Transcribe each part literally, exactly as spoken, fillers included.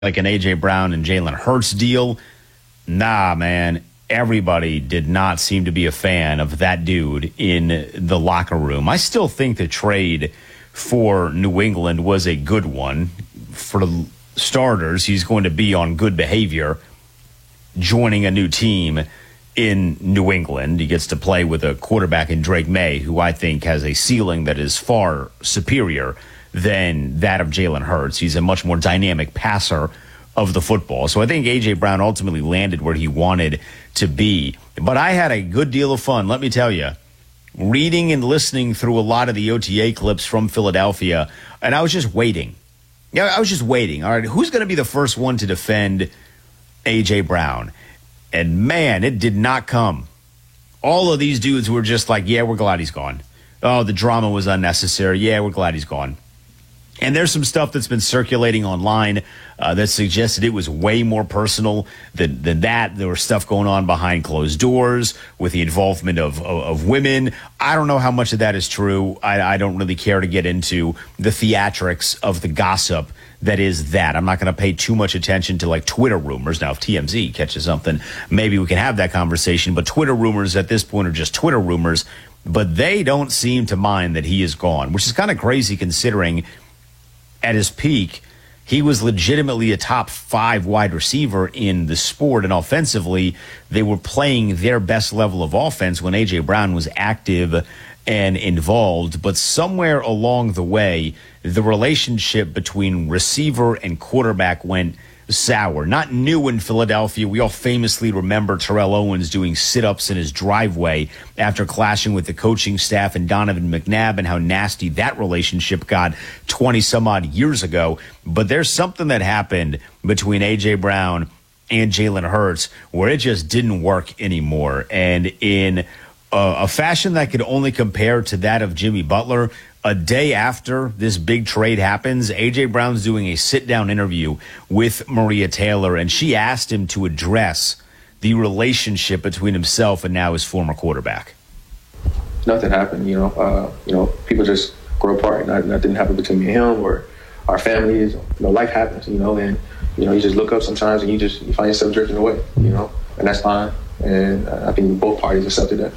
like an A J. Brown and Jalen Hurts deal. Nah, man. Everybody did not seem to be a fan of that dude in the locker room. I still think the trade for New England was a good one. For the starters, he's going to be on good behavior joining a new team in New England. He gets to play with a quarterback in Drake May, who I think has a ceiling that is far superior than that of Jalen Hurts. He's a much more dynamic passer of the football. So I think A J. Brown ultimately landed where he wanted to be. But I had a good deal of fun, let me tell you, reading and listening through a lot of the O T A clips from Philadelphia, and I was just waiting. Yeah, I was just waiting. All right, who's going to be the first one to defend A J. Brown? And man, it did not come. All of these dudes were just like, yeah, we're glad he's gone. Oh, the drama was unnecessary. Yeah, we're glad he's gone. And there's some stuff that's been circulating online uh, that suggested it was way more personal than, than that. There was stuff going on behind closed doors with the involvement of, of, of women. I don't know how much of that is true. I, I don't really care to get into the theatrics of the gossip that is that. I'm not going to pay too much attention to like Twitter rumors. Now, if T M Z catches something, maybe we can have that conversation. But Twitter rumors at this point are just Twitter rumors. But they don't seem to mind that he is gone, which is kind of crazy considering at his peak, he was legitimately a top five wide receiver in the sport. And offensively, they were playing their best level of offense when A J. Brown was active and involved. But somewhere along the way, the relationship between receiver and quarterback went sour. Not new in Philadelphia. We all famously remember Terrell Owens doing sit-ups in his driveway after clashing with the coaching staff and Donovan McNabb, and how nasty that relationship got twenty some odd years ago. But there's something that happened between A J. Brown and Jalen Hurts where it just didn't work anymore. And in a, a fashion that could only compare to that of Jimmy Butler, a day after this big trade happens, A J. Brown's doing a sit-down interview with Maria Taylor, and she asked him to address the relationship between himself and now his former quarterback. Nothing happened, you know. Uh, you know, people just grow apart. Not, nothing happened between me and him or our families. You know, life happens, you know, and, you know, you just look up sometimes and you just you find yourself drifting away, you know, and that's fine. And uh, I think both parties accepted that.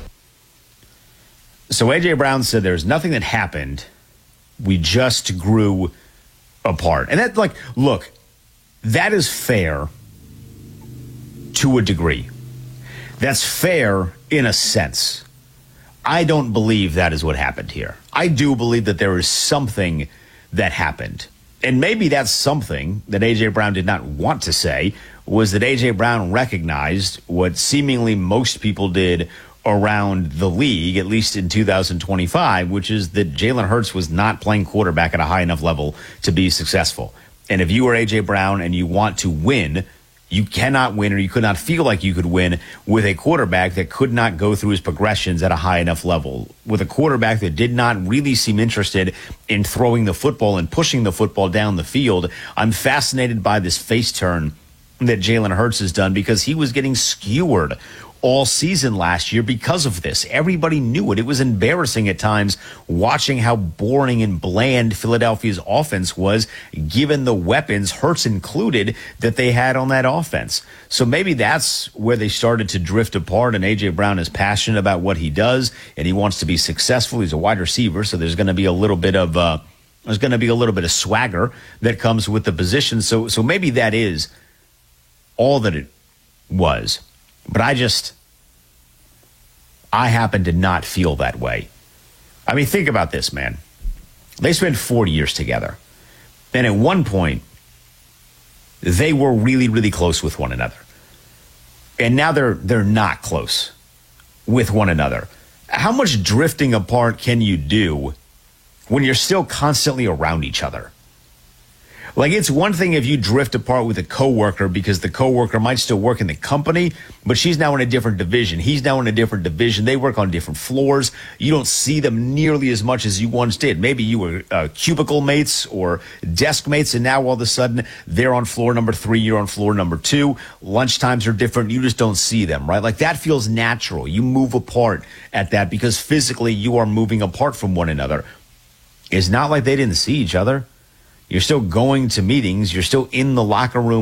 So A J. Brown said there's nothing that happened. We just grew apart. And that, like, look, that is fair to a degree. That's fair in a sense. I don't believe that is what happened here. I do believe that there is something that happened. And maybe that's something that A J. Brown did not want to say, was that A J. Brown recognized what seemingly most people did around the league, at least in two thousand twenty-five, which is that Jalen Hurts was not playing quarterback at a high enough level to be successful. And if you are A J. Brown and you want to win, you cannot win, or you could not feel like you could win with a quarterback that could not go through his progressions at a high enough level, with a quarterback that did not really seem interested in throwing the football and pushing the football down the field. I'm fascinated by this face turn that Jalen Hurts has done, because he was getting skewered all season last year because of this. Everybody knew it. It was embarrassing at times watching how boring and bland Philadelphia's offense was, given the weapons, Hurts included, that they had on that offense. So maybe that's where they started to drift apart, and A J. Brown is passionate about what he does, and he wants to be successful. He's a wide receiver, so there's going to be a little bit of uh, there's going to be a little bit of swagger that comes with the position. So, so maybe that is all that it was. But I just, I happen to not feel that way. I mean, think about this, man. They spent forty years together. And at one point, they were really, really close with one another. And now they're they're not close with one another. How much drifting apart can you do when you're still constantly around each other? Like, it's one thing if you drift apart with a coworker because the coworker might still work in the company, but she's now in a different division. He's now in a different division. They work on different floors. You don't see them nearly as much as you once did. Maybe you were uh, cubicle mates or desk mates, and now all of a sudden they're on floor number three, you're on floor number two. Lunchtimes are different. You just don't see them, right? Like, that feels natural. You move apart at that because physically you are moving apart from one another. It's not like they didn't see each other. You're still going to meetings. You're still in the locker room